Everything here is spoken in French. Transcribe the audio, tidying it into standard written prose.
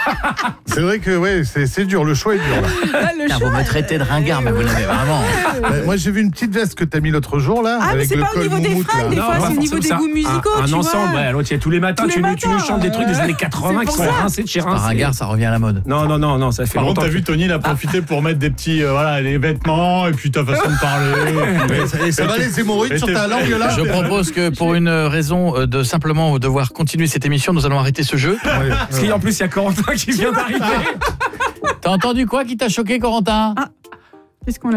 C'est vrai que c'est dur, le choix est dur là. Vous me traitez de ringard, mais vous l'avez vraiment. Moi j'ai vu une petite veste que t'as mis l'autre jour là. Ah, mais avec c'est le pas au col niveau des moumoute, fringues, là. des fois, c'est au niveau des goûts musicaux. Un tu ensemble, vois. l'autre, tous les matins, tu nous chantes des trucs des années 80 qui sont rincés de chez Un rincés. ringard, ça revient à la mode. Non, ça fait Par contre, longtemps. t'as vu, Tony, il a profité pour mettre des petits les vêtements et puis ta façon de parler. Et ça va les hémorroïdes sur ta langue là. Je propose que pour une raison de simplement devoir continuer cette émission, nous allons arrêter ce jeu. Parce qu'en plus, il y a Corentin qui vient d'arriver. T'as entendu quoi qui t'a choqué, Corentin ? Qu'est-ce qu'on a